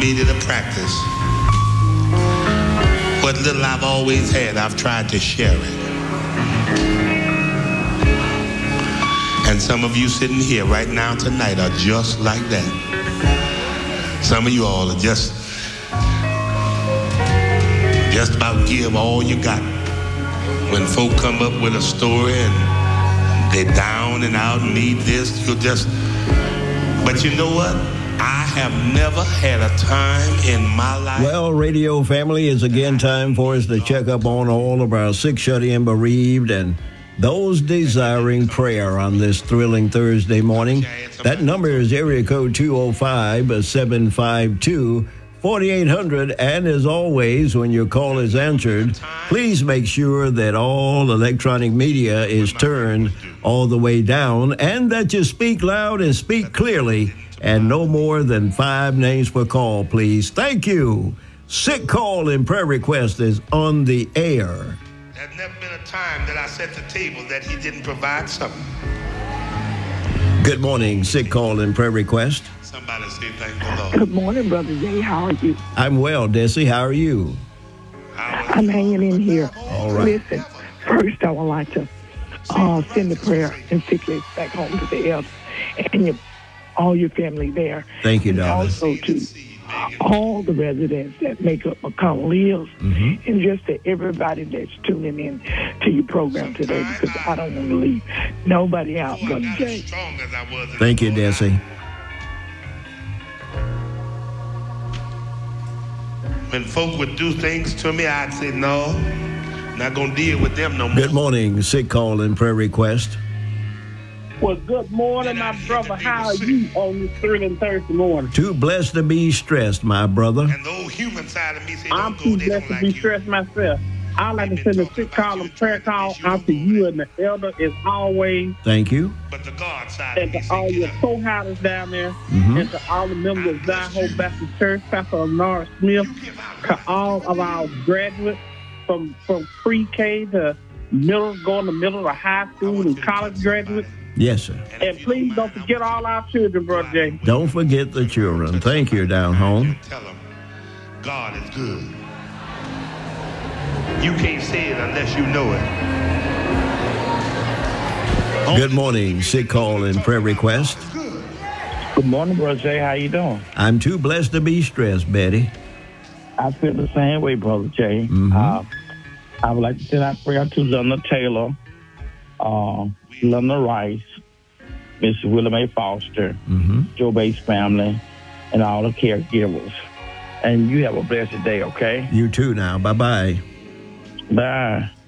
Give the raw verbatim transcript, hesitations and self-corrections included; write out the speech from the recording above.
me to practice. What little I've always had, I've tried to share it. And some of you sitting here right now tonight are just like that. Some of you all are just, just about give all you got. When folk come up with a story and they're down and out and need this, you'll just, but you know what? I have never had a time in my life. Well, radio family, it's again time for us to check up on all of our sick, shut-in, bereaved, and those desiring prayer on this thrilling Thursday morning. That number is area code two oh five, seven five two, four eight hundred. And as always, when your call is answered, please make sure that all electronic media is turned all the way down and that you speak loud and speak clearly and no more than five names per call, please. Thank you. Sick call and prayer request is on the air. There's never been a time that I set the table that he didn't provide something. Good morning, sick call and prayer request. Somebody say thank the Lord. Good morning, Brother Jay. How are you? I'm well, Desi. How are you? I'm hanging in here. All right. Listen, first I would like to uh, send a prayer and sickness back home to the elders and your, all your family there. Thank you, and darling. Also to all the residents that make up McConnell Hills, Mm-hmm. and just to everybody that's tuning in to your program today, because I don't want to leave nobody out, Brother Jay. Thank you, Desi. When folk would do things to me, I'd say, no, not going to deal with them no more. Good morning, sick call and prayer request. Well, good morning, my brother. How are you on this thrilling Thursday morning? Too blessed to be stressed, my brother. And the old human side of me say, I'm don't too go, they blessed don't to be like you. stressed myself. I'd like to send a sick call and prayer call out to you and the elder as always, Thank you. But the God side and of me to say, all get your up. co-houses down there, Mhm. and to all the members of Zion Hope Baptist Church, Pastor Honora Smith, to all of our graduates from, from pre-K to middle, going to middle to high school and college graduates. Yes, sir. And please don't forget all our children, Brother Jay. Don't forget the children. Thank you, down home. Tell them, God is good. You can't say it unless you know it. Good morning, sick call and prayer request. Good morning, Brother Jay. How you doing? I'm too blessed to be stressed, Betty. I feel the same way, Brother Jay. Mhm. Uh, I would like to send out prayer to Lena Taylor, uh, Lena Rice, Miss Willa Mae Foster, Mm-hmm. Joe Bates family, and all the caregivers. And you have a blessed day, okay? You too now. Bye-bye. Bye.